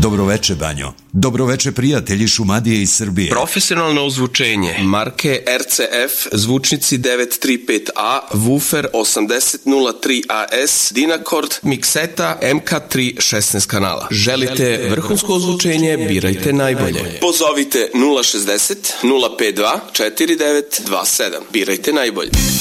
Dobroveče, Banjo. Dobroveče, prijatelji Šumadije iz Srbije. Profesionalno ozvučenje marke RCF, zvučnici 935A, woofer 8003 AS, Dynacord, mikseta MK3 16 kanala. Želite vrhunsko ozvučenje? Birajte najbolje. Pozovite 060 052 4927. Birajte najbolje.